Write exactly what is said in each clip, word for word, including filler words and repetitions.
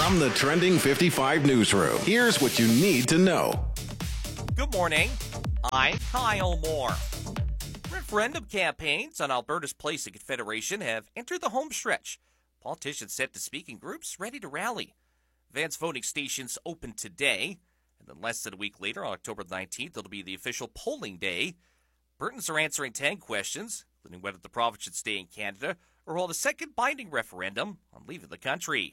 From the Trending fifty-five newsroom, here's what you need to know. Good morning. I'm Kyle Moore. Referendum campaigns on Alberta's place in Confederation have entered the home stretch. Politicians set to speak in groups ready to rally. Advance voting stations open today, and then less than a week later, on October nineteenth, it'll be the official polling day. Albertans are answering ten questions, including whether the province should stay in Canada or hold a second binding referendum on leaving the country.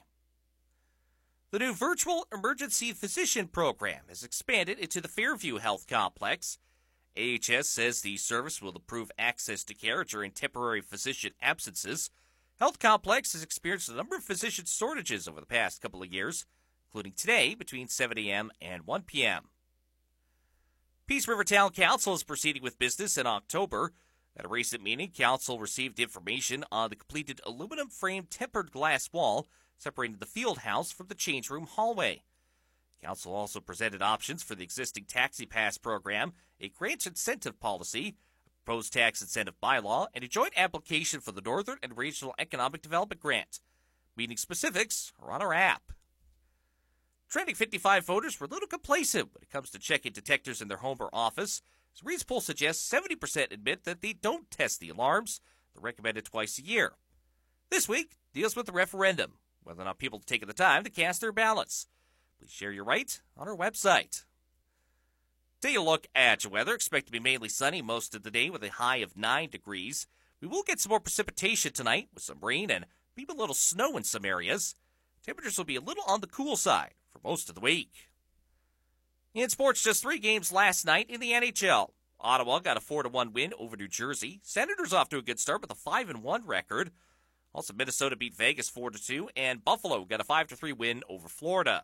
The new virtual emergency physician program has expanded into the Fairview Health Complex. A H S says the service will improve access to care during temporary physician absences. Health Complex has experienced a number of physician shortages over the past couple of years, including today between seven a.m. and one p.m. Peace River Town Council is proceeding with business in October. At a recent meeting, Council received information on the completed aluminum-framed tempered glass wall separating the field house from the change room hallway. Council also presented options for the existing Taxi Pass program, a grant incentive policy, a proposed tax incentive bylaw, and a joint application for the Northern and Regional Economic Development Grant. Meeting specifics are on our app. Trending fifty-five voters were a little complacent when it comes to checking detectors in their home or office. As Reid's poll suggests, seventy percent admit that they don't test the alarms. They're recommended twice a year. This week deals with the referendum, whether or not people have taken the time to cast their ballots. Please share your right on our website. Take a look at your weather. Expect to be mainly sunny most of the day with a high of nine degrees. We will get some more precipitation tonight with some rain and maybe a little snow in some areas. Temperatures will be a little on the cool side for most of the week. In sports, just three games last night in the N H L. Ottawa got a four to one win over New Jersey. Senators off to a good start with a five and one record. Also, Minnesota beat Vegas four to two, and Buffalo got a five to three win over Florida.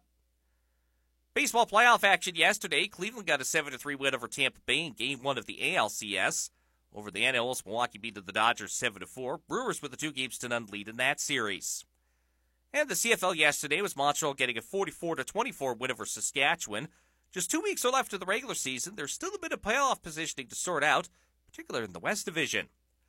Baseball playoff action yesterday. Cleveland got a seven to three win over Tampa Bay in Game one of the A L C S. Over the N L, Milwaukee beat the Dodgers seven to four. Brewers with a two games to none lead in that series. And the C F L yesterday was Montreal getting a forty-four to twenty-four win over Saskatchewan. Just two weeks are left of the regular season. There's still a bit of playoff positioning to sort out, particularly in the West Division.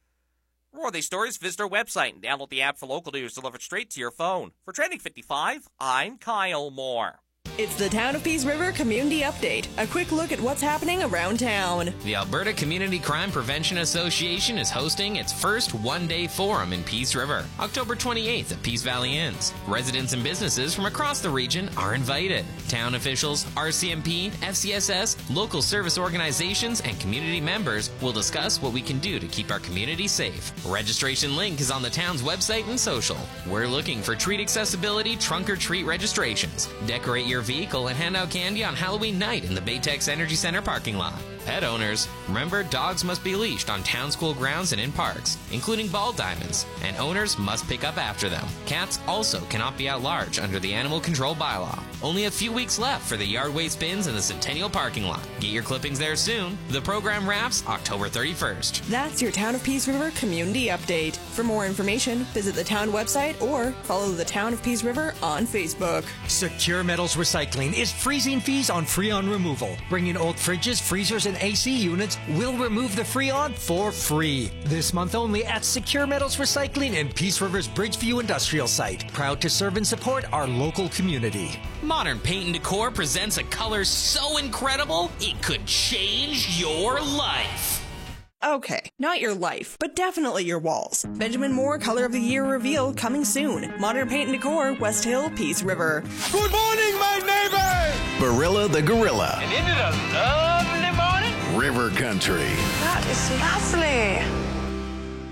For more of these stories, visit our website and download the app for local news delivered straight to your phone. For Trending fifty-five, I'm Kyle Moore. It's the Town of Peace River Community Update. A quick look at what's happening around town. The Alberta Community Crime Prevention Association is hosting its first one-day forum in Peace River, October twenty-eighth at Peace Valley Inns. Residents and businesses from across the region are invited. Town officials, R C M P, F C S S, local service organizations, and community members will discuss what we can do to keep our community safe. Registration link is on the town's website and social. We're looking for treat accessibility trunk or treat registrations. Decorate your vehicle and hand out candy on Halloween night in the Baytex Energy Center parking lot. Pet owners, remember dogs must be leashed on town school grounds and in parks, including ball diamonds, and owners must pick up after them. Cats also cannot be out large under the animal control bylaw. Only a few weeks left for the Yardway spins in the Centennial parking lot. Get your clippings there soon. The program wraps October thirty-first. That's your Town of Peace River Community Update. For more information, visit the town website or follow the Town of Peace River on Facebook. Secure Metals Recycling is freezing fees on Freon removal. Bring in old fridges, freezers, and A C units. We'll remove the Freon for free. This month only at Secure Metals Recycling in Peace River's Bridgeview Industrial Site. Proud to serve and support our local community. Modern Paint and Decor presents a color so incredible, it could change your life. Okay, not your life, but definitely your walls. Benjamin Moore Color of the Year reveal coming soon. Modern Paint and Decor, West Hill, Peace River. Good morning, my neighbor! Barilla the Gorilla. And isn't it a lovely morning? River Country. That is lovely.